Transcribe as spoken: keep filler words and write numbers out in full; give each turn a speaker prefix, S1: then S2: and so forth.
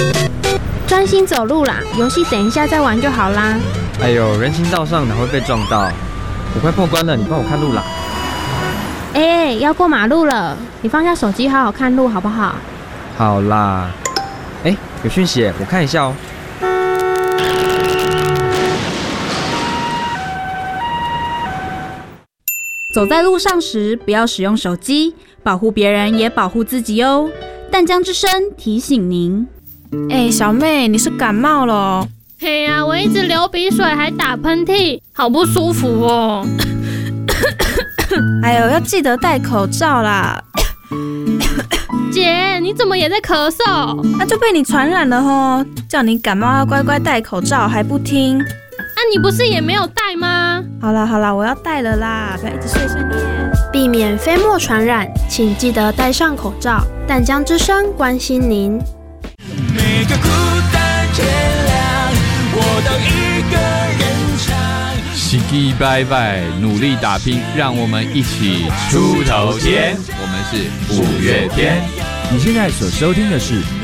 S1: 专心走路啦，游戏等一下再玩就好啦。
S2: 哎呦，人行道上哪会被撞到？我快破关了，你帮我看路啦。
S1: 哎、欸，要过马路了，你放下手机好好看路好不好？
S2: 好啦。哎、欸，有讯息耶，我看一下哦。
S3: 走在路上时，不要使用手机，保护别人也保护自己哦。淡江之声提醒您。
S4: 哎、欸，小妹，你是感冒了哦？
S5: 嘿呀、啊，我一直流鼻水，还打喷嚏，好不舒服哦。
S4: 哎呦，要记得戴口罩啦。
S5: 姐，你怎么也在咳嗽？
S4: 那就被你传染了吼！叫你感冒要乖乖戴口罩，还不听。
S5: 啊，你不是也没有戴吗？
S4: 好啦好啦，我要戴了啦，不要一直碎碎念。
S1: 避免飞沫传染，请记得戴上口罩。淡江之声关心您。
S6: 每个孤单天亮，我都一个人唱。
S7: 喜基拜拜，努力打拼，让我们一起出头天。我们是五月天。
S8: 你现在所收听的是